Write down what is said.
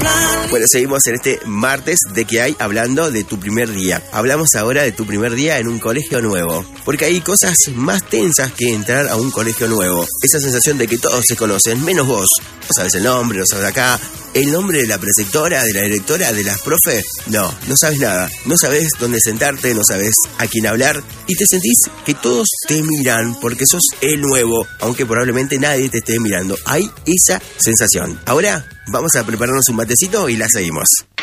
Bueno, seguimos en este martes de que hay hablando de tu primer día. Hablamos ahora de tu primer día en un colegio nuevo, porque hay cosas más tensas que entrar a un colegio nuevo. Esa sensación de que todos se conocen, menos vos. No sabes el nombre, no sabes acá, el nombre de la preceptora, de la directora, de las profes. No sabes nada. No sabes dónde sentarte, no sabes a quién hablar y te sentís que todos te miran porque sos el nuevo, aunque probablemente nadie te esté mirando. Hay esa sensación. Ahora vamos a prepararnos un matecito y la seguimos.